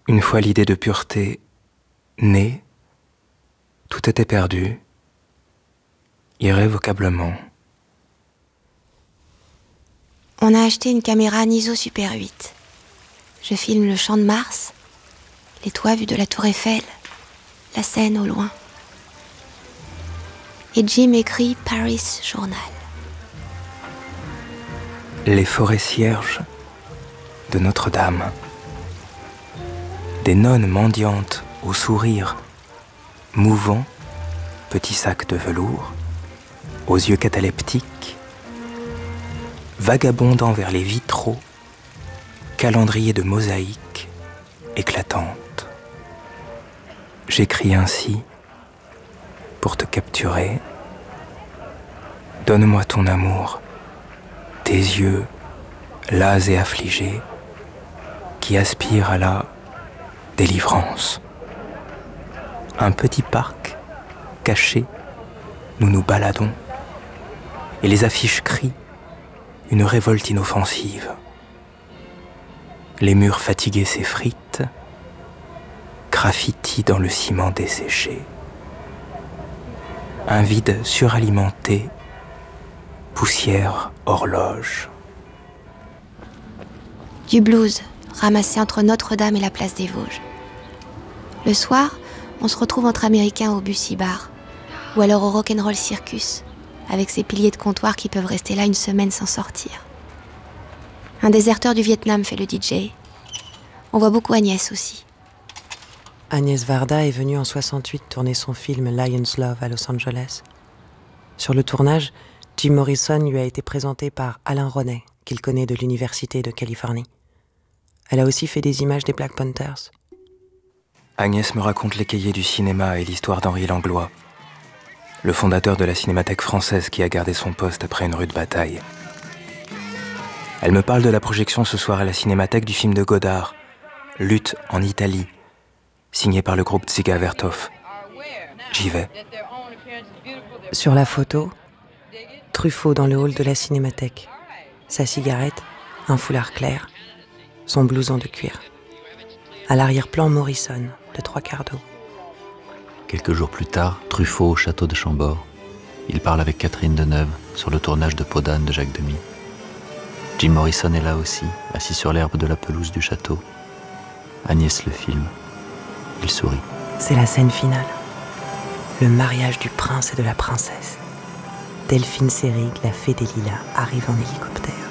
Une fois l'idée de pureté née, tout était perdu, irrévocablement. On a acheté une caméra Niso Super 8. Je filme le champ de Mars, les toits vus de la Tour Eiffel, la Seine au loin. Et Jim écrit Paris Journal. Les forêts cierges de Notre-Dame. Des nonnes mendiantes au sourire mouvant, petits sacs de velours, aux yeux cataleptiques, vagabondant vers les vitraux, calendrier de mosaïques éclatantes. J'écris ainsi pour te capturer. Donne-moi ton amour, tes yeux las et affligés, qui aspirent à la délivrance. Un petit parc caché, nous nous baladons, et les affiches crient une révolte inoffensive. Les murs fatigués s'effritent, graffiti dans le ciment desséché. Un vide suralimenté, poussière horloge. Du blues, ramassé entre Notre-Dame et la place des Vosges. Le soir, on se retrouve entre Américains au Bussy Bar, ou alors au Rock'n'Roll Circus, avec ses piliers de comptoir qui peuvent rester là une semaine sans sortir. Un déserteur du Vietnam fait le DJ. On voit beaucoup Agnès aussi. Agnès Varda est venue en 68 tourner son film Lion's Love à Los Angeles. Sur le tournage, Jim Morrison lui a été présenté par Alain Ronet, qu'il connaît de l'Université de Californie. Elle a aussi fait des images des Black Panthers. Agnès me raconte les cahiers du cinéma et l'histoire d'Henri Langlois, le fondateur de la Cinémathèque française qui a gardé son poste après une rude bataille. Elle me parle de la projection ce soir à la Cinémathèque du film de Godard, Lutte en Italie, signé par le groupe Dziga Vertov. J'y vais. Sur la photo, Truffaut dans le hall de la Cinémathèque. Sa cigarette, un foulard clair, son blouson de cuir. À l'arrière-plan, Morrison, de 3/4 d'eau. Quelques jours plus tard, Truffaut au château de Chambord. Il parle avec Catherine Deneuve sur le tournage de Peau d'âne de Jacques Demy. Jim Morrison est là aussi, assis sur l'herbe de la pelouse du château. Agnès le filme. Il sourit. C'est la scène finale. Le mariage du prince et de la princesse. Delphine Seyrig, la fée des lilas, arrive en hélicoptère.